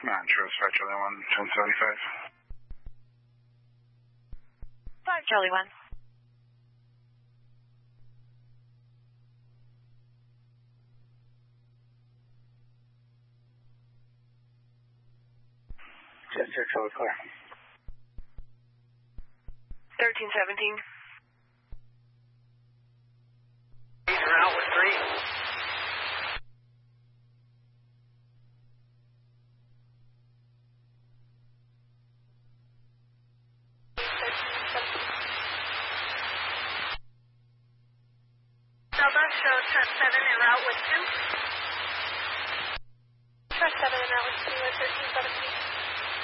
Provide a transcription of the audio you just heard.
Montrose, 5 Charlie 1, 1075. 5 Charlie 1. Jet 6, Charlie clear. 1317. You're out with 3. Delta, show Trust 7 en route with 2. Trust 7 en route with 2 at 1317.